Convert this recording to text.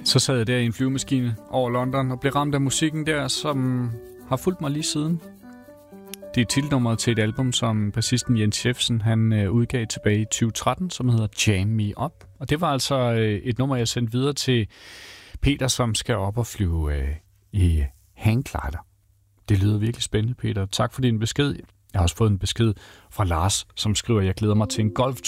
Så sad jeg der i en flyvemaskine over London og blev ramt af musikken der, som har fulgt mig lige siden. Det er titelnummeret til et album, som bassisten Jens Jeffersen han udgav tilbage i 2013, som hedder Jam Me Up. Og det var altså et nummer, jeg sendte videre til Peter, som skal op og flyve i hangglider. Det lyder virkelig spændende, Peter. Tak for din besked. Jeg har også fået en besked fra Lars, som skriver, at jeg glæder mig til en golf